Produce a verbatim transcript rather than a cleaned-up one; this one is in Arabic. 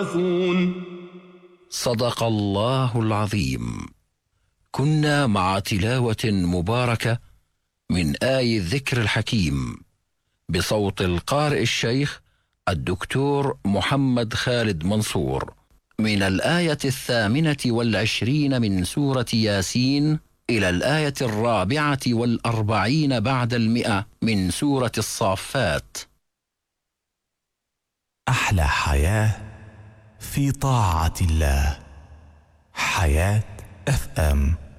صدق الله العظيم. كنا مع تلاوة مباركة من آي الذكر الحكيم بصوت القارئ الشيخ الدكتور محمد خالد منصور من الآية الثامنة والعشرين من سورة ياسين إلى الآية الرابعة والأربعين بعد المئة من سورة الصافات. أحلى حياة في طاعة الله. حياة اف ام.